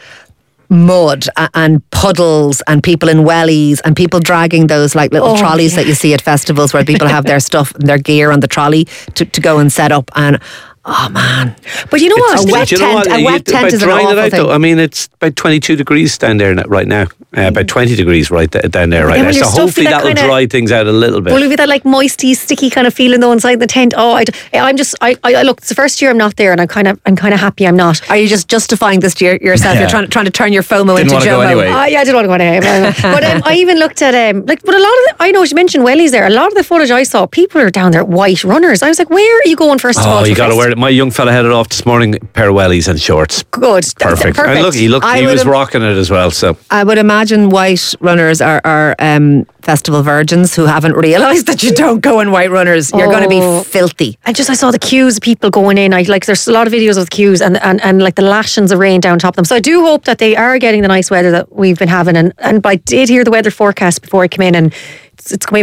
mud a- and puddles and people in wellies and people dragging those like little Oh, trolleys yeah. that you see at festivals where people have their stuff and their gear on the trolley to, to go and set up. And oh man, But you know what? a wet Do you know tent, what? a You- wet by tent is an drying it awful out, thing. though, I mean, it's about twenty-two degrees down there n- right now. Uh, about twenty degrees right th- down there right Yeah, now. when So you're stuffed hopefully with that that'll kinda- dry things out a little bit. Well, with that like moisty, sticky kind of feeling though inside the tent. Oh, I, I'm just, I, I look. It's the first year I'm not there, and I'm kind of, I'm kind of happy I'm not. Are you just justifying this to your, yourself? Yeah. You're trying, trying to turn your FOMO Didn't into wanna go JOMO. anyway. Uh, yeah, I did want to go anyway. But um, I even looked at um, like, but a lot of the, I know you mentioned wellies there. A lot of the footage I saw, people are down there white runners. I was like, where are you going first of all? Oh, to you got to fest- wear it. My young fella headed off this morning, pair of wellies and shorts. Good, Perfect. Perfect. And look, he looked, I he would was have- rocking it as well. So I would imagine white runners are, are um, festival virgins who haven't realised that you don't go in white runners. You're going to be Oh. filthy. And just I saw the queues of people going in. I like there's a lot of videos of the queues and, and, and like the lashings of rain down top of them. So I do hope that they are getting the nice weather that we've been having. And and I did hear the weather forecast before I came in, and it's, it's going to be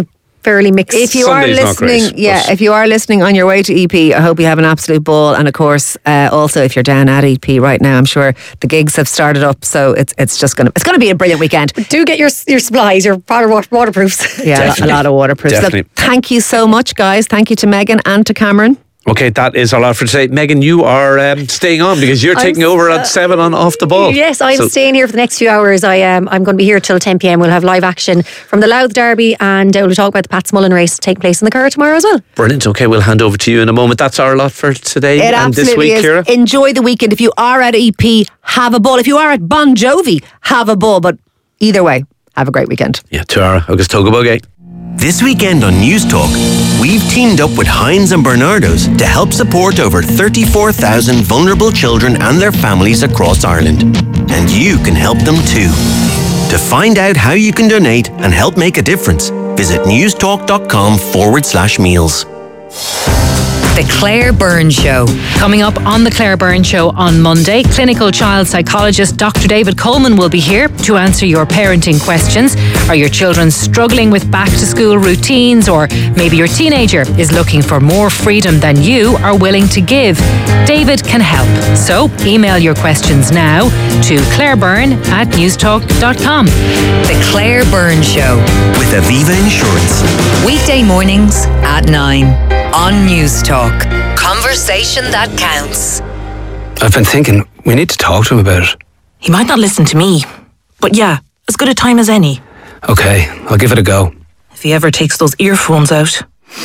fairly mixed. If you Sunday's are not listening, great, yeah, but- if you are listening on your way to E P, I hope you have an absolute ball. And of course, uh, also if you're down at E P right now, I'm sure the gigs have started up, so it's it's just gonna it's gonna be a brilliant weekend. Do get your your supplies, your water, waterproofs. Yeah, Definitely. a lot of waterproofs. Look, Definitely. thank you so much, guys. Thank you to Megan and to Cameron. Okay, that is our lot for today. Megan, you are um, staying on because you're I'm taking s- over at seven on Off the Ball. Yes, I'm So- staying here for the next few hours. I um, I'm going to be here till ten p.m. We'll have live action from the Louth Derby, and uh, we'll talk about the Pat Smullen race taking place in the car tomorrow as well. Brilliant. Okay, we'll hand over to you in a moment. That's our lot for today It and this absolutely week, is. Ciara. Enjoy the weekend. If you are at E P, have a ball. If you are at Bon Jovi, have a ball. But either way, have a great weekend. Yeah, Tuara, agus Toga Bugay. This weekend on News Talk, we've teamed up with Heinz and Bernardo's to help support over thirty-four thousand vulnerable children and their families across Ireland. And you can help them too. To find out how you can donate and help make a difference, visit newstalk.com forward slash meals. The Claire Byrne Show. Coming up on The Claire Byrne Show on Monday, clinical child psychologist Doctor David Coleman will be here to answer your parenting questions. Are your children struggling with back to school routines, or maybe your teenager is looking for more freedom than you are willing to give? David can help. So email your questions now to clairebyrne at newstalk dot com. The Claire Byrne Show. With Aviva Insurance. Weekday mornings at nine on News Talk. Conversation that counts. I've been thinking, we need to talk to him about it. He might not listen to me, but yeah, as good a time as any. Okay, I'll give it a go. If he ever takes those earphones out.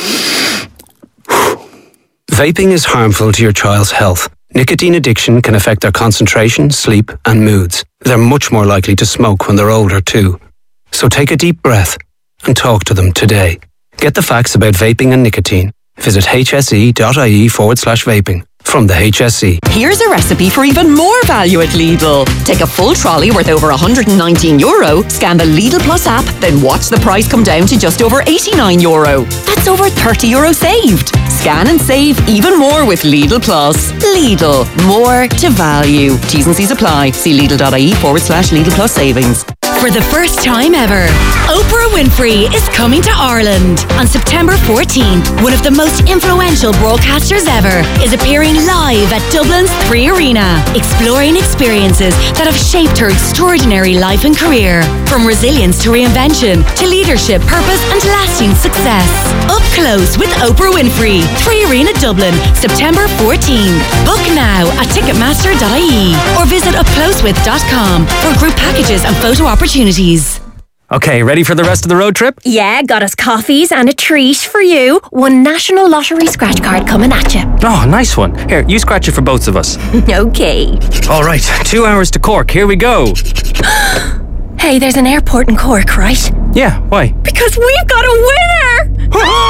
Vaping is harmful to your child's health. Nicotine addiction can affect their concentration, sleep, and moods. They're much more likely to smoke when they're older too. So take a deep breath and talk to them today. Get the facts about vaping and nicotine. Visit hse.ie forward slash vaping. From the H S E. Here's a recipe for even more value at Lidl. Take a full trolley worth over one hundred nineteen euro, scan the Lidl Plus app, then watch the price come down to just over eighty-nine euro. That's over thirty euro saved. Scan and save even more with Lidl Plus. Lidl, more to value. T's and C's apply. See Lidl.ie forward slash Lidl Plus savings. For the first time ever, Oprah Winfrey is coming to Ireland. On September fourteenth, one of the most influential broadcasters ever is appearing live at Dublin's Three Arena, exploring experiences that have shaped her extraordinary life and career. From resilience to reinvention, to leadership, purpose and lasting success. Up close with Oprah Winfrey, Three Arena Dublin, September fourteenth. Book now at ticketmaster dot I E or visit up close with dot com for group packages and photo opportunities. Okay, ready for the rest of the road trip? Yeah, got us coffees and a treat for you. One National Lottery scratch card coming at you. Oh, nice one. Here, you scratch it for both of us. Okay. All right, two hours to Cork. Here we go. Hey, there's an airport in Cork, right? Yeah, why? Because we've got a winner!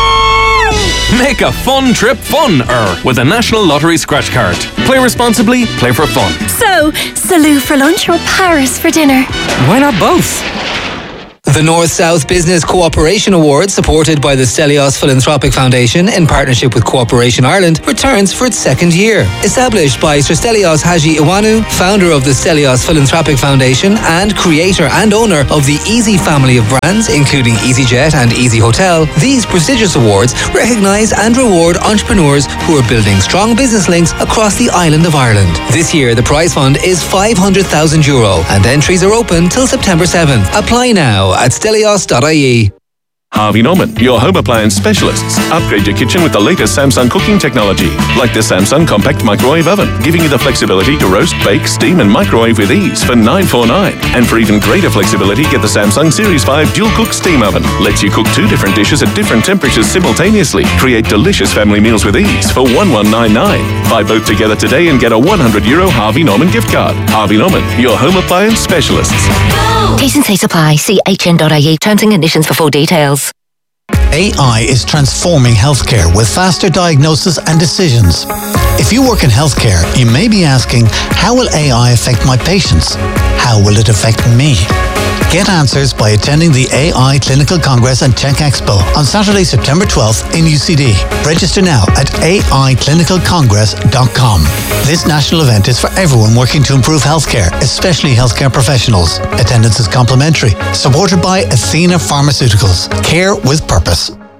Make a fun trip fun-er with a National Lottery scratch card. Play responsibly, play for fun. So, Salou for lunch or Paris for dinner? Why not both? The North-South Business Cooperation Award, supported by the Stelios Philanthropic Foundation in partnership with Cooperation Ireland, returns for its second year. Established by Sir Stelios Haji Iwanu, founder of the Stelios Philanthropic Foundation and creator and owner of the Easy family of brands, including EasyJet and Easy Hotel, these prestigious awards recognise and reward entrepreneurs who are building strong business links across the island of Ireland. This year, the prize fund is five hundred thousand euro and entries are open till September seventh. Apply now at stelios dot I E. Harvey Norman, your home appliance specialists. Upgrade your kitchen with the latest Samsung cooking technology, like the Samsung Compact Microwave Oven, giving you the flexibility to roast, bake, steam and microwave with ease for nine forty-nine. And for even greater flexibility, get the Samsung Series five Dual Cook Steam Oven. Lets you cook two different dishes at different temperatures simultaneously. Create delicious family meals with ease for eleven ninety-nine. Buy both together today and get a one hundred euro Harvey Norman gift card. Harvey Norman, your home appliance specialists. T's and C's apply. See H N dot I E. Terms and conditions for full details. A I is transforming healthcare with faster diagnosis and decisions. If you work in healthcare, you may be asking, how will A I affect my patients? How will it affect me? Get answers by attending the A I Clinical Congress and Tech Expo on Saturday, September twelfth in U C D. Register now at A I clinical congress dot com. This national event is for everyone working to improve healthcare, especially healthcare professionals. Attendance is complimentary. Supported by Athena Pharmaceuticals. Care with purpose.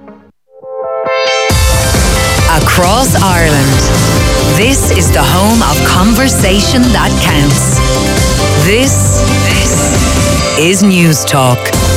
across Ireland. This is the home of conversation that counts. This, this is News Talk.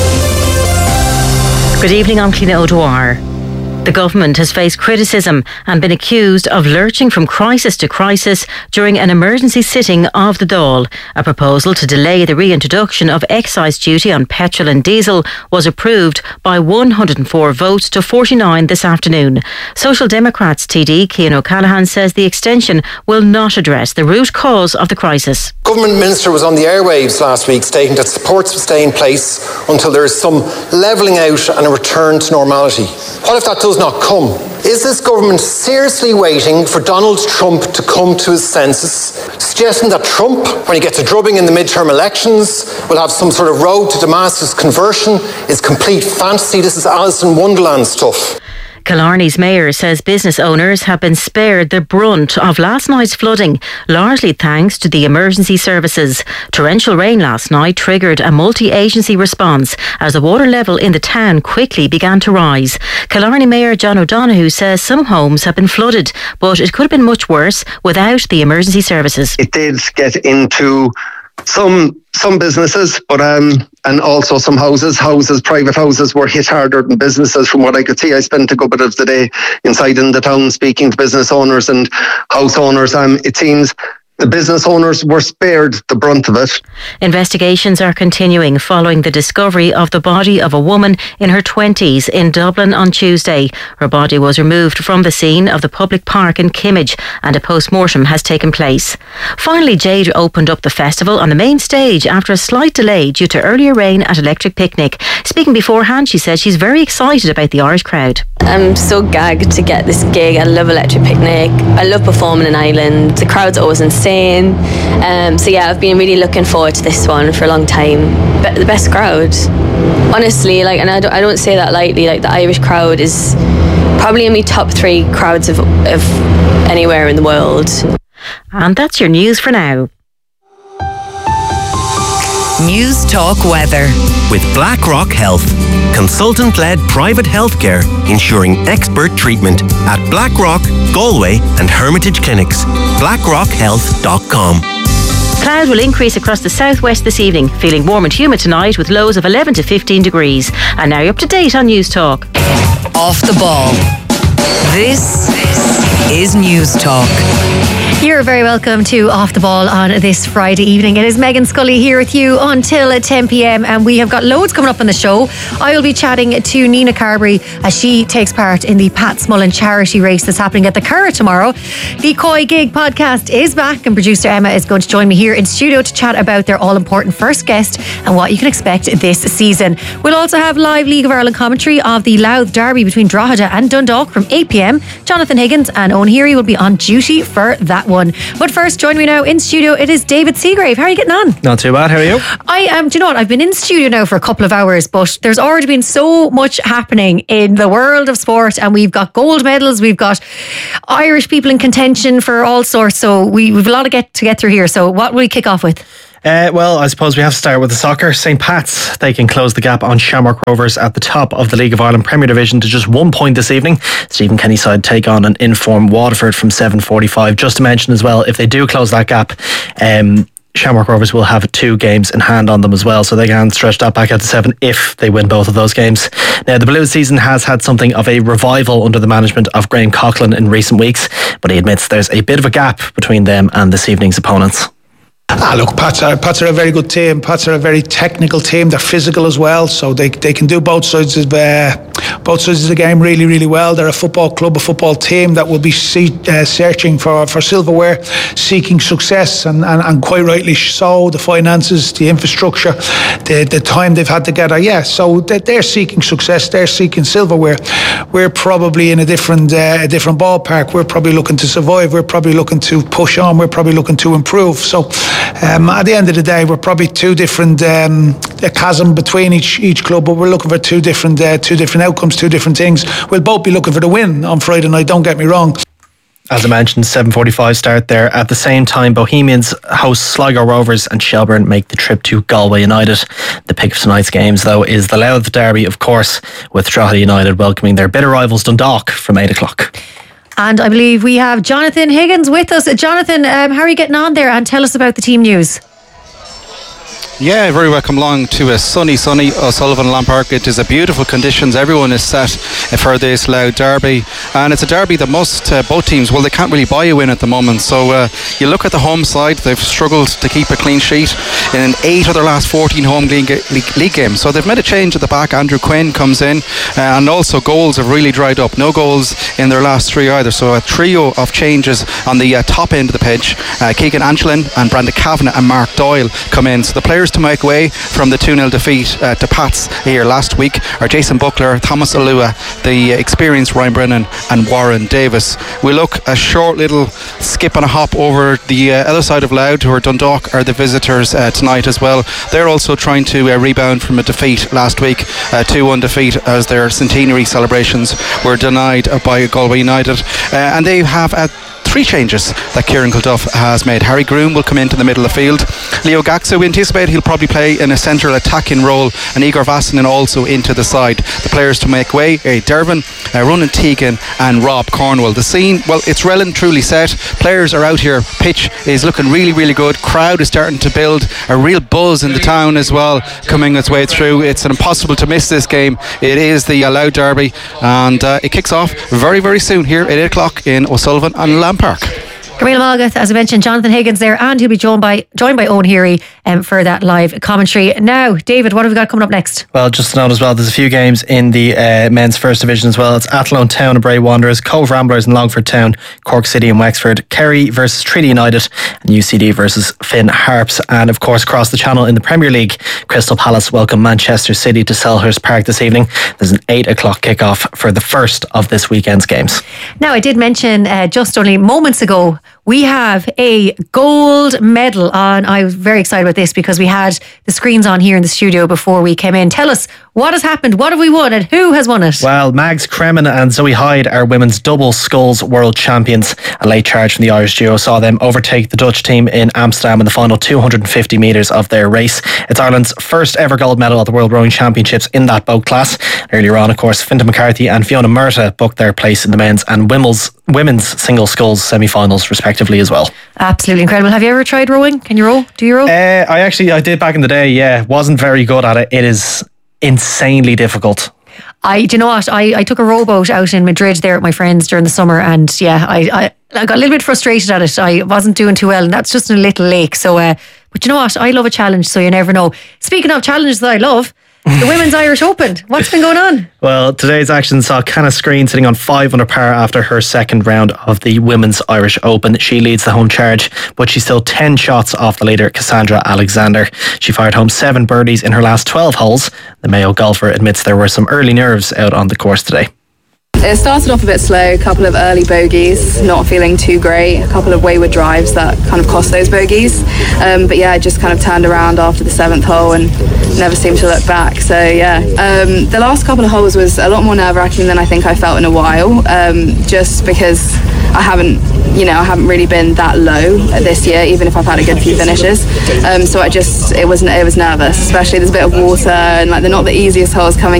Good evening, I'm Cliona O'Dwyer. The government has faced criticism and been accused of lurching from crisis to crisis during an emergency sitting of the Dáil. A proposal to delay the reintroduction of excise duty on petrol and diesel was approved by one hundred four votes to forty-nine this afternoon. Social Democrats T D Cian O'Callaghan says the extension will not address the root cause of the crisis. Government Minister was on the airwaves last week stating that supports will stay in place until there is some levelling out and a return to normality. What if that does not come? Is this government seriously waiting for Donald Trump to come to his senses, suggesting that Trump, when he gets a drubbing in the midterm elections, will have some sort of road to Damascus conversion? Is complete fantasy. This is Alice in Wonderland stuff. Killarney's mayor says business owners have been spared the brunt of last night's flooding, largely thanks to the emergency services. Torrential rain last night triggered a multi-agency response as the water level in the town quickly began to rise. Killarney Mayor John O'Donoghue says some homes have been flooded, but it could have been much worse without the emergency services. It did get into some some businesses, but um, and also some houses. Houses, private houses, were hit harder than businesses. From what I could see, I spent a good bit of the day inside in the town speaking to business owners and house owners. Um, it seems the business owners were spared the brunt of it. Investigations are continuing following the discovery of the body of a woman in her twenties in Dublin on Tuesday. Her body was removed from the scene of the public park in Kimmage and a post-mortem has taken place. Finally, Jade opened up the festival on the main stage after a slight delay due to earlier rain at Electric Picnic. Speaking beforehand, she said she's very excited about the Irish crowd. I'm so gagged to get this gig. I love Electric Picnic. I love performing in Ireland. The crowd's always insane. Um, so yeah, I've been really looking forward to this one for a long time. But the best crowd, honestly, like, and I don't, I don't say that lightly. Like, the Irish crowd is probably in my top three crowds of, of anywhere in the world. And that's your news for now. News Talk Weather. With BlackRock Health, consultant-led private healthcare ensuring expert treatment at BlackRock, Galway and Hermitage Clinics. blackrock health dot com. Cloud will increase across the southwest this evening, feeling warm and humid tonight with lows of eleven to fifteen degrees. And now you're up to date on News Talk. Off the ball. This is News Talk. You're very welcome to Off the Ball on this Friday evening. It is Megan Scully here with you until ten p.m. and we have got loads coming up on the show. I will be chatting to Nina Carberry as she takes part in the Pat Smullen charity race that's happening at the Curragh tomorrow. The Koi Gig podcast is back and producer Emma is going to join me here in studio to chat about their all-important first guest and what you can expect this season. We'll also have live League of Ireland commentary of the Louth derby between Drogheda and Dundalk from eight p.m. Jonathan Higgins and Owen Heary will be on duty for that one. But first, join me now in studio, it is David Seagrave. How are you getting on? Not too bad, how are you? I am, um, do you know what, I've been in studio now for a couple of hours, but there's already been so much happening in the world of sport, and we've got gold medals, we've got Irish people in contention for all sorts, so we, we've a lot to get, to get through here. So what will we kick off with? Uh, well, I suppose we have to start with the soccer. Saint Pat's, they can close the gap on Shamrock Rovers at the top of the League of Ireland Premier Division to just one point this evening. Stephen Kenny's side take on an in-form Waterford from seven forty-five. Just to mention as well, if they do close that gap, um, Shamrock Rovers will have two games in hand on them as well, so they can stretch that back out to seven if they win both of those games. Now, the Blues season has had something of a revival under the management of Graham Coughlin in recent weeks, but he admits there's a bit of a gap between them and this evening's opponents. Ah, look, Pats are, Pats are a very good team. Pats are a very technical team. They're physical as well, so they they can do both sides of uh, both sides of the game really, really well. They're a football club, a football team that will be see, uh, searching for, for silverware, seeking success, and, and, and quite rightly so. The finances, the infrastructure, the the time they've had together, yeah. So they're, they're seeking success. They're seeking silverware. We're probably in a different uh, a different ballpark. We're probably looking to survive. We're probably looking to push on. We're probably looking to improve. So. Um, at the end of the day, we're probably two different um, a chasm between each each club, but we're looking for two different uh, two different outcomes, two different things. We'll both be looking for the win on Friday night. Don't get me wrong. As I mentioned, seven forty-five start there. At the same time, Bohemians host Sligo Rovers and Shelbourne make the trip to Galway United. The pick of tonight's games, though, is the Louth derby, of course, with Drogheda United welcoming their bitter rivals Dundalk from eight o'clock. And I believe we have Jonathan Higgins with us. Jonathan, um, how are you getting on there? And tell us about the team news. Yeah, very welcome along to a sunny, sunny O'Sullivan Land Park. It is a beautiful conditions. Everyone is set for this Louth derby, and it's a derby that most uh, both teams, well, they can't really buy a win at the moment. So uh, you look at the home side; they've struggled to keep a clean sheet in eight of their last fourteen home league, league, league games. So they've made a change at the back. Andrew Quinn comes in, uh, and also goals have really dried up. No goals in their last three either. So a trio of changes on the uh, top end of the pitch. Uh, Keegan Anchlin and Brandon Kavanagh and Mark Doyle come in. So the players to make way from the two nil defeat uh, to Pats here last week are Jason Buckler, Thomas Alua, the experienced Ryan Brennan and Warren Davis. We look a short little skip and a hop over the uh, other side of Louth, who are Dundalk, are the visitors uh, tonight as well. They're also trying to uh, rebound from a defeat last week, uh, two one defeat, as their centenary celebrations were denied uh, by Galway United, uh, and they have a three changes that Kieran Kilduff has made. Harry Groom will come into the middle of the field. Leo Gaxo, we anticipate he'll probably play in a central attacking role, and Igor Vasanen also into the side. The players to make way are Dervin, uh, Ronan Teagan and Rob Cornwall. The scene, well, it's well and truly set. Players are out here. Pitch is looking really, really good. Crowd is starting to build. A real buzz in the town as well, coming its way through. It's impossible to miss this game. It is the Louth derby, and uh, it kicks off very, very soon here at eight o'clock in O'Sullivan and Land Park. Camila Malgath, as I mentioned, Jonathan Higgins there, and he'll be joined by joined by Owen Heary um, for that live commentary. Now, David, what have we got coming up next? Well, just to note as well, there's a few games in the uh, men's first division as well. It's Athlone Town and Bray Wanderers, Cove Ramblers and Longford Town, Cork City and Wexford, Kerry versus Trinity United, and U C D versus Finn Harps. And of course, across the channel in the Premier League, Crystal Palace welcome Manchester City to Selhurst Park this evening. There's an eight o'clock kickoff for the first of this weekend's games. Now, I did mention uh, just only moments ago, we have a gold medal on. I was very excited about this because we had the screens on here in the studio before we came in. Tell us, what has happened? What have we won and who has won it? Well, Mags Kremen and Zoe Hyde are women's double sculls world champions. A late charge from the Irish duo saw them overtake the Dutch team in Amsterdam in the final two hundred fifty metres of their race. It's Ireland's first ever gold medal at the World Rowing Championships in that boat class. Earlier on, of course, Fintan McCarthy and Fiona Murtagh booked their place in the men's and women's women's single sculls semi-finals respectively as well. Absolutely incredible. Have you ever tried rowing? Can you row? Do you row? Uh, I actually, I did back in the day, yeah. Wasn't very good at it. It is insanely difficult. I, do you know what? I, I took a rowboat out in Madrid there with my friends during the summer, and yeah, I, I, I got a little bit frustrated at it. I wasn't doing too well, and that's just in a little lake. So, uh, but you know what? I love a challenge, so you never know. Speaking of challenges that I love, the Women's Irish Open. What's been going on? Well, today's action saw Canna Screen sitting on five under par after her second round of the Women's Irish Open. She leads the home charge, but she's still ten shots off the leader, Cassandra Alexander. She fired home seven birdies in her last twelve holes. The Mayo golfer admits there were some early nerves out on the course today. It started off a bit slow, a couple of early bogeys, not feeling too great, a couple of wayward drives that kind of cost those bogeys. Um, but yeah, I just kind of turned around after the seventh hole and never seemed to look back. So yeah, um, the last couple of holes was a lot more nerve-wracking than I think I felt in a while, um, just because I haven't, you know, I haven't really been that low this year, even if I've had a good few finishes. Um, so I just, it was, it was nervous, especially there's a bit of water and like they're not the easiest holes coming